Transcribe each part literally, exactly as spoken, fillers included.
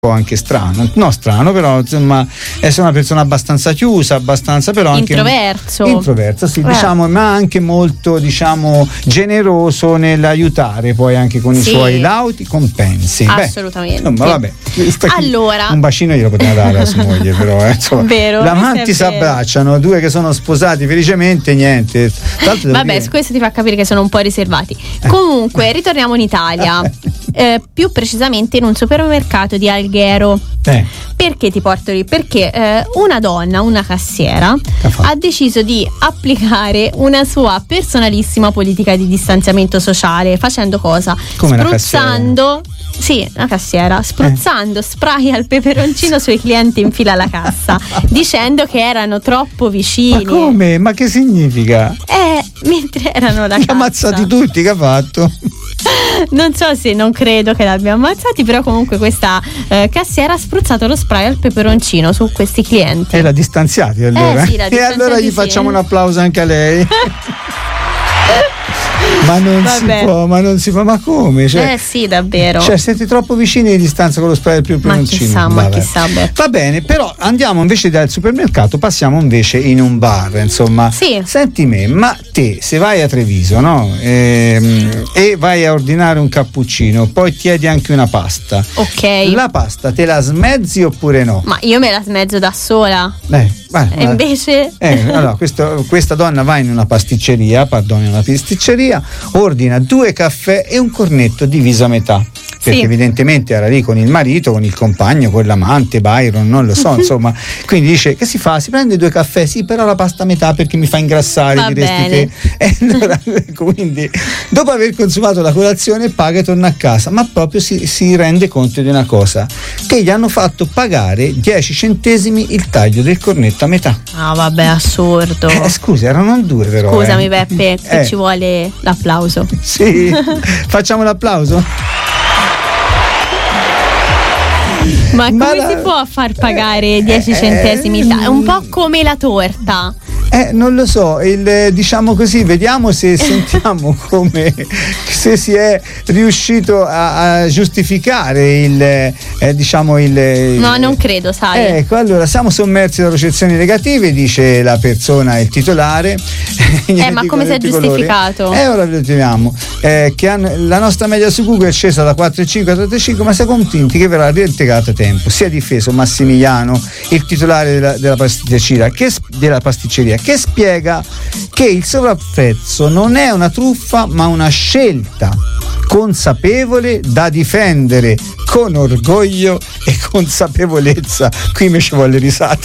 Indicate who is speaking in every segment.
Speaker 1: po' anche strano, no strano, però insomma essere una persona abbastanza chiusa, abbastanza però anche
Speaker 2: introverso,
Speaker 1: introverso, sì, eh. diciamo, ma anche molto, diciamo, generoso nell'aiutare poi anche con sì. i suoi lauti compensi.
Speaker 2: Assolutamente.
Speaker 1: Beh, insomma, vabbè.
Speaker 2: Allora,
Speaker 1: un bacino glielo poteva dare a sua moglie, però eh, insomma,
Speaker 2: vero,
Speaker 1: davanti si abbracciano, due che sono sposati felicemente, niente.
Speaker 2: Vabbè, dire... questo ti fa capire che sono un po' riservati. Eh. Comunque, ritorniamo in Italia. Eh, più precisamente in un supermercato di Alghero.
Speaker 1: Eh.
Speaker 2: Perché ti porto lì? Perché eh, una donna, una cassiera, ha deciso di applicare una sua personalissima politica di distanziamento sociale. Facendo cosa?
Speaker 1: Come
Speaker 2: spruzzando, sì, una cassiera, spruzzando eh. spray al peperoncino sui clienti in fila alla cassa, dicendo che erano troppo vicini.
Speaker 1: Ma come? Ma che significa?
Speaker 2: Eh, mentre erano alla
Speaker 1: Li
Speaker 2: cassa.
Speaker 1: ammazzati tutti, che ha fatto?
Speaker 2: Non so se non credo che l'abbia ammazzati, però comunque questa eh, cassiera ha spruzzato lo spray al peperoncino su questi clienti.
Speaker 1: E l'ha distanziati allora.
Speaker 2: Eh sì, l'ha
Speaker 1: e allora gli
Speaker 2: sì.
Speaker 1: facciamo un applauso anche a lei. Ma non
Speaker 2: Vabbè.
Speaker 1: si può, ma non si può, ma come? Cioè,
Speaker 2: eh sì, davvero.
Speaker 1: Cioè, siete troppo vicini di distanza con lo spray del peperoncino.
Speaker 2: Ma chissà, ma chissà. Beh.
Speaker 1: Va bene, però andiamo invece dal supermercato, passiamo invece in un bar, insomma.
Speaker 2: Sì.
Speaker 1: Senti me, ma te se vai a Treviso, no? E, e vai a ordinare un cappuccino, poi chiedi anche una pasta.
Speaker 2: Ok.
Speaker 1: La pasta te la smezzi oppure no?
Speaker 2: Ma io me la smezzo da sola.
Speaker 1: Eh, vai,
Speaker 2: e invece?
Speaker 1: Eh, allora, questo, questa donna va in una pasticceria, pardoni, una pasticceria, ordina due caffè e un cornetto diviso a metà. Perché
Speaker 2: sì.
Speaker 1: evidentemente era lì con il marito, con il compagno, con l'amante, Byron, non lo so, insomma. Quindi dice, che si fa? Si prende due caffè, sì, però la pasta a metà perché mi fa ingrassare,
Speaker 2: Va
Speaker 1: diresti
Speaker 2: bene.
Speaker 1: te. E allora, quindi, dopo aver consumato la colazione, paga e torna a casa, ma proprio si, si rende conto di una cosa, che gli hanno fatto pagare dieci centesimi il taglio del cornetto a metà.
Speaker 2: Ah, vabbè, assurdo.
Speaker 1: Eh, scusa, erano due però.
Speaker 2: Scusami
Speaker 1: eh.
Speaker 2: Beppe, qui
Speaker 1: eh.
Speaker 2: ci vuole l'applauso.
Speaker 1: Sì, facciamo l'applauso?
Speaker 2: Ma come
Speaker 1: Ma la...
Speaker 2: si può far pagare dieci
Speaker 1: eh,
Speaker 2: centesimi? È un po' come la torta.
Speaker 1: Eh, non lo so, il, diciamo così, vediamo se sentiamo come se si è riuscito a, a giustificare il, eh, diciamo il, il
Speaker 2: no, non credo, sai.
Speaker 1: Ecco, allora siamo sommersi da recensioni negative, dice la persona, il titolare.
Speaker 2: Eh, ma come si è giustificato?
Speaker 1: Eh, ora ve lo tiriamo. Eh, che hanno, la nostra media su Google è scesa da quattro virgola cinque a tre virgola cinque, ma siamo convinti che verrà reintegrata a tempo. Si è difeso Massimiliano, il titolare della, della pasticceria, che, della pasticceria, che spiega che il sovrapprezzo non è una truffa ma una scelta consapevole da difendere con orgoglio e consapevolezza. Qui mi ci vuole risata.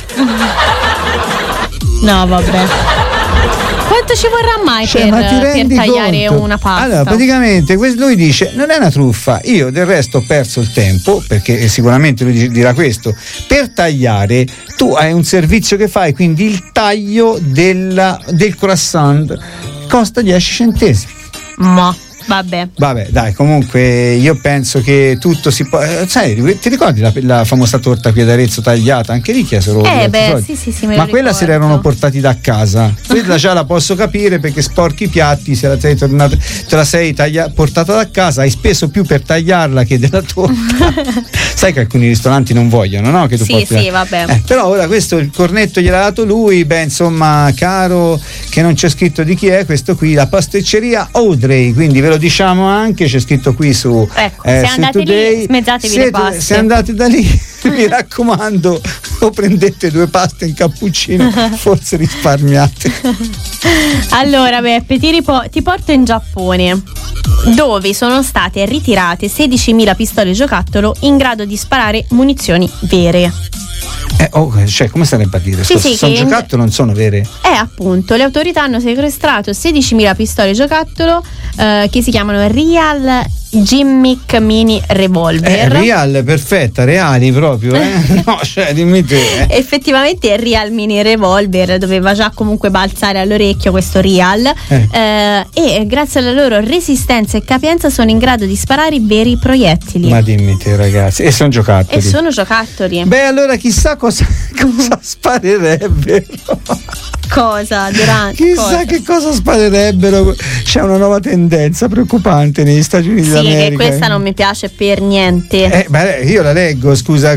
Speaker 2: No, vabbè. Quanto ci vorrà mai
Speaker 1: cioè,
Speaker 2: per, per tagliare
Speaker 1: conto?
Speaker 2: una pasta?
Speaker 1: Allora, praticamente lui dice non è una truffa, io del resto ho perso il tempo, perché sicuramente lui dirà questo, per tagliare tu hai un servizio che fai, quindi il taglio della, del croissant costa dieci centesimi.
Speaker 2: Ma vabbè.
Speaker 1: Vabbè, dai, comunque io penso che tutto si può. Eh, sai, ti ricordi la, la famosa torta qui ad Arezzo tagliata? Anche lì chiesero.
Speaker 2: Eh, beh, sì, sì, sì, me
Speaker 1: Ma
Speaker 2: lo
Speaker 1: quella
Speaker 2: ricordo.
Speaker 1: se l'erano portati da casa. Quella già la posso capire perché sporchi i piatti, se la sei tornata, te la sei taglia, portata da casa, hai speso più per tagliarla che della torta. Sai che alcuni ristoranti non vogliono, no? Che tu
Speaker 2: sì,
Speaker 1: porti
Speaker 2: sì,
Speaker 1: la...
Speaker 2: vabbè.
Speaker 1: Eh, però ora questo il cornetto gliel'ha dato lui, beh, insomma, caro, che non c'è scritto di chi è, questo qui, la pasticceria Audrey, quindi ve lo diciamo anche. C'è scritto qui su,
Speaker 2: ecco,
Speaker 1: eh,
Speaker 2: se
Speaker 1: su
Speaker 2: andate
Speaker 1: Today,
Speaker 2: lì smezzatevi
Speaker 1: siete,
Speaker 2: le paste.
Speaker 1: se andate da lì mi raccomando o prendete due paste in cappuccino, forse risparmiate.
Speaker 2: Allora Beppe, ti, ripo- ti porto in Giappone, dove sono state ritirate sedicimila pistole giocattolo in grado di sparare munizioni vere.
Speaker 1: Eh, oh, cioè, come sarebbe a dire?
Speaker 2: Sì,
Speaker 1: Sto,
Speaker 2: sì,
Speaker 1: sono
Speaker 2: che
Speaker 1: giocattolo, non sono vere?
Speaker 2: Eh, appunto, le autorità hanno sequestrato sedicimila pistole giocattolo eh, che si chiamano Real Gimmick Mini Revolver.
Speaker 1: Eh, real, perfetta, reali proprio, eh? No, cioè, dimmi te. Eh.
Speaker 2: Effettivamente il Real Mini Revolver doveva già comunque balzare all'orecchio questo Real
Speaker 1: eh.
Speaker 2: Eh, e grazie alla loro resistenza e capienza sono in grado di sparare veri proiettili.
Speaker 1: Ma dimmi te, ragazzi, e sono giocattoli.
Speaker 2: E sono giocattoli.
Speaker 1: Beh, allora chissà cosa, cosa sparerebbero.
Speaker 2: Cosa? Durante,
Speaker 1: Chissà
Speaker 2: cosa?
Speaker 1: che cosa sparerebbero. C'è una nuova tendenza preoccupante negli Stati Uniti
Speaker 2: Sì,
Speaker 1: d'America.
Speaker 2: che questa non mi piace per niente.
Speaker 1: Eh, beh, io la leggo, scusa,